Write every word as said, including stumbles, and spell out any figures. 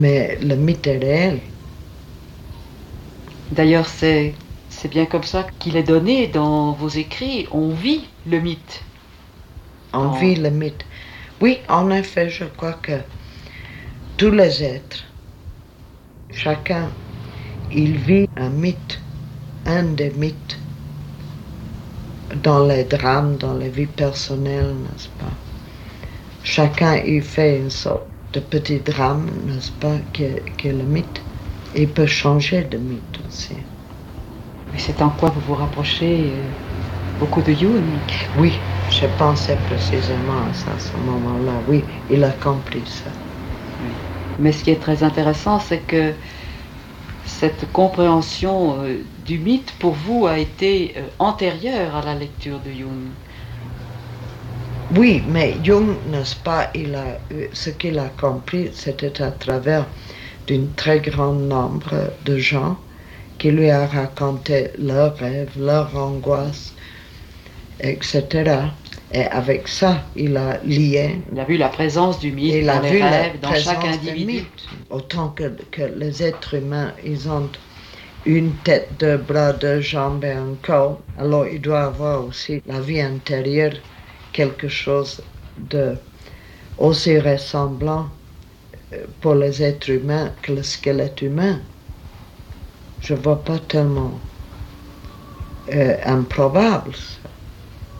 Mais le mythe est réel. D'ailleurs, c'est, c'est bien comme ça qu'il est donné dans vos écrits. On vit le mythe. On En... vit le mythe. Oui, en effet, je crois que tous les êtres, chacun, il vit un mythe, un des mythes, dans les drames, dans les vies personnelles, n'est-ce pas? Chacun y fait une sorte de petit drame, n'est-ce pas, qui est, qui est le mythe. Il peut changer de mythe aussi. Mais c'est en quoi vous vous rapprochez euh, beaucoup de Jung. Oui, je pensais précisément à ça à ce moment-là. Oui, il a compris ça. Oui. Mais ce qui est très intéressant, c'est que cette compréhension euh, du mythe, pour vous, a été euh, antérieure à la lecture de Jung. Oui, mais Jung, n'est-ce pas, il a, ce qu'il a compris, c'était à travers d'un très grand nombre de gens qui lui a raconté leurs rêves, leurs angoisses, et cetera. Et avec ça, il a lié. Il a vu la présence du mythe Il dans a les vu la rêves, dans chaque présence des individu. mythes. Autant que, que les êtres humains, ils ont une tête, deux bras, deux jambes et un corps. Alors, il doit avoir aussi la vie intérieure, quelque chose de aussi ressemblant pour les êtres humains que le squelette humain. Je ne vois pas tellement euh, improbable. Ça.